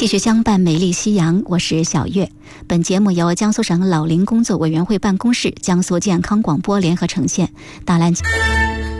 继续相伴美丽夕阳，我是小月。本节目由江苏省老龄工作委员会办公室、江苏健康广播联合呈现。大蓝。